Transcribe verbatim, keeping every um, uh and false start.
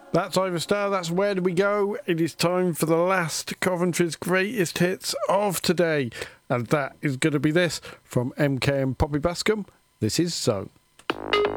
That's Overstar, that's Where Do We Go? It is time for the last Coventry's greatest hits of today. And that is going to be this from M K and Poppy Bascom. This is So.